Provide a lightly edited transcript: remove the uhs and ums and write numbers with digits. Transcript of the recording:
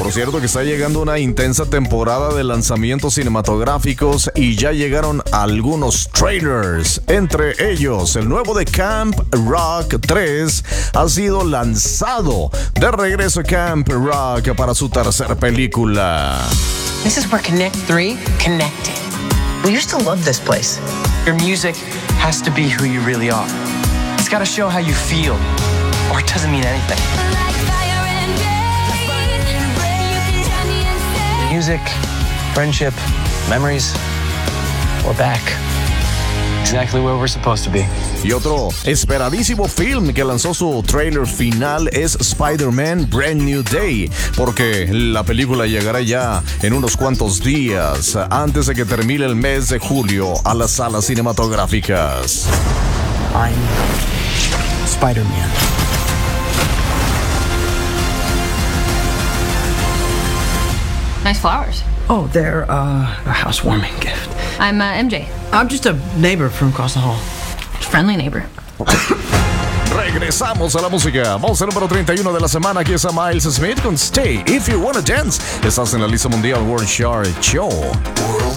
Por cierto que está llegando una intensa temporada de lanzamientos cinematográficos y ya llegaron algunos trailers. Entre ellos, el nuevo de Camp Rock 3 ha sido lanzado. De regreso a Camp Rock para su tercera película. This is where Connect 3 connected. We used to love this place. Your music has to be who you really are. It's got to show how you feel, or it doesn't mean anything. Music, friendship, memories, we're back. Exactly where we're supposed to be. Y otro esperadísimo film que lanzó su trailer final es Spider-Man Brand New Day, porque la película llegará ya en unos cuantos días, antes de que termine el mes de julio, a las salas cinematográficas. I'm Spider-Man. Nice flowers. Oh, they're a housewarming gift. I'm MJ. I'm just a neighbor from across the hall. Friendly neighbor. Regresamos a la música. Vamos al número 31 de la semana. Aquí está Miles Smith con Stay If You Wanna Dance. Estás en la lista mundial World Chart Show.